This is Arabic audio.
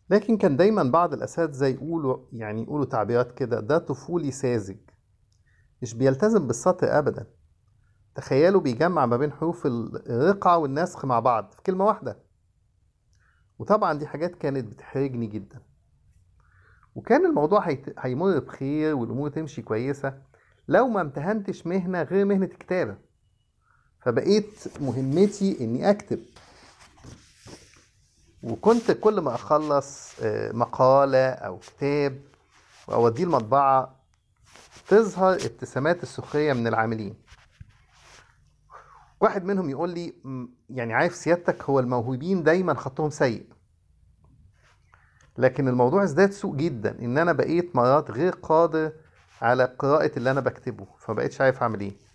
لكن كان دايما بعض الأساتذة يقولوا تعبيرات كده: ده طفولي ساذج، مش بيلتزم بالسطر أبدا. تخيلوا بيجمع ما بين حروف الرقعة والنسخ مع بعض في كلمة واحدة. وطبعا دي حاجات كانت بتحرجني جدا. وكان الموضوع هيمر بخير والأمور تمشي كويسة لو ما امتهنتش مهنة غير مهنة الكتابة. فبقيت مهمتي إني أكتب. وكنت كل ما أخلص مقالة أو كتاب وأوديه المطبعة تظهر ابتسامات السخرية من العاملين. واحد منهم يقول لي: يعني عارف سيادتك، هو الموهوبين دايما خطهم سيء. لكن الموضوع ازداد سوء جدا، ان انا بقيت مرات غير قادر على قراءة اللي انا بكتبه، فبقيتش عارف اعمل ايه.